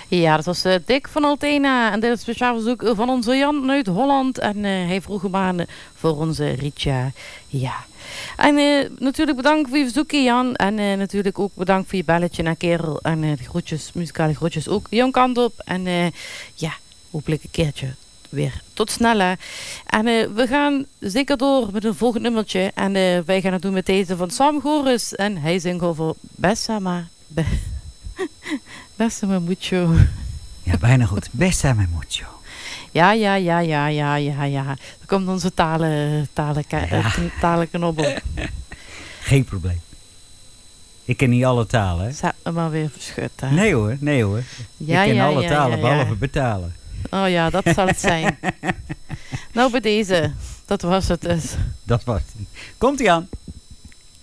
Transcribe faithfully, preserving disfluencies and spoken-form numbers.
Ja, dat was uh, Dick van Altena. En dit is een speciaal verzoek van onze Jan uit Holland. En uh, hij vroeg hem aan voor onze Rietja. Ja. En uh, natuurlijk bedankt voor je verzoekje, Jan. En uh, natuurlijk ook bedankt voor je belletje naar Kerel. En uh, de groetjes, muzikale groetjes ook Jan kant op. En uh, ja, hopelijk een keertje weer tot snel. Hè. En uh, we gaan zeker door met een volgend nummertje. En uh, wij gaan het doen met deze van Sam Goris. En hij zingt over Bessama. Be Bessama mucho. Ja, bijna goed. Bessama mucho. Ja, ja, ja, ja, ja, ja, ja. Dan komt onze talen, talen, ja. talenknobbel. Geen probleem. Ik ken niet alle talen, hè? Zet me maar weer verschut, hè? Nee hoor, nee hoor. Ja, ik ken ja, alle ja, talen, ja, ja. behalve betalen. Oh ja, dat zal het zijn. Nou, bij deze. Dat was het dus. Dat was het. Komt-ie aan.